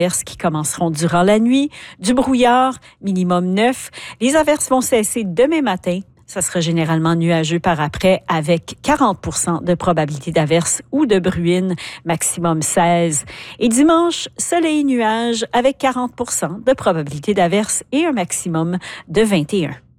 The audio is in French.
averses qui commenceront durant la nuit, du brouillard, minimum 9. Les averses vont cesser demain matin. Ça sera généralement nuageux par après avec 40 % de probabilité d'averse ou de bruine, maximum 16. Et dimanche, soleil et nuages avec 40 % de probabilité d'averse et un maximum de 21.